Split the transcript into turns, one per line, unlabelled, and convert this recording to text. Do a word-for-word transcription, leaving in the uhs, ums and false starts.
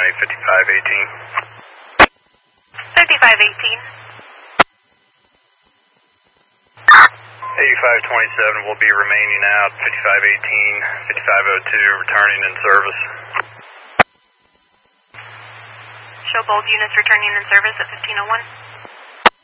runway fifty-five eighteen.
fifty-five eighteen.
eighty-five twenty-seven will be remaining out, fifty-five eighteen, fifty-five oh two, returning in service.
Show both units returning in service at fifteen oh one.